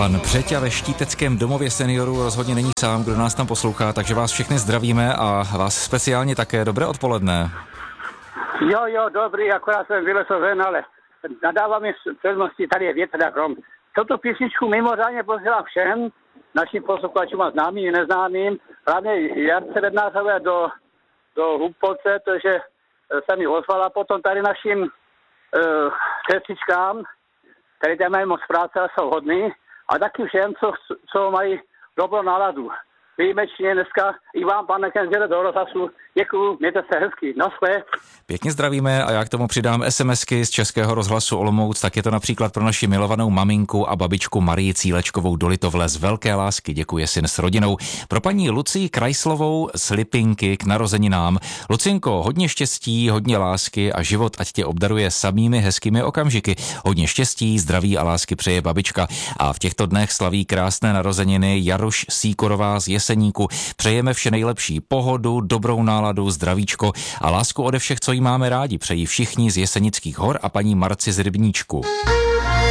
Pan Přeťa ve Štíteckém domově seniorů rozhodně není sám, kdo nás tam poslouchá, takže vás všechny zdravíme a vás speciálně také. Dobré odpoledne. Jo, dobrý, akorát jsem vylezl ven, ale nadává mi přednosti, tady je větr a grom. Toto písničku mimořádně posílám všem našim posluchačům a známým i neznámým, hlavně Jarce Bednářové do Humpolce, protože se mi ozvala potom tady našim sestřičkám, které tam mají moc práce a jsou hodný, a taky všem, co mají dobrou náladu. Výjimečně dneska i vám, pane Kenzile, do rozhlasu. Děkuju, mějte se hezky. Naschle. Pěkně zdravíme a já k tomu přidám SMSky z Českého rozhlasu Olomouc, tak je to například pro naši milovanou maminku a babičku Marii Cílečkovou do Litovle z velké lásky. Děkuje syn s rodinou. Pro paní Lucii Krajslovou z Lipinky k narozeninám. Lucinko, hodně štěstí, hodně lásky a život ať tě obdaruje samými hezkými okamžiky. Hodně štěstí, zdraví a lásky přeje babička. A v těchto dnech slaví krásné narozeniny Jaroš Síkorová z Jeseníku. Přejeme vše nejlepší, pohodu, dobrou náladu, zdravíčko a lásku ode všech, co jí máme rádi. Přejí všichni z Jesenických hor a paní Marci z Rybníčku.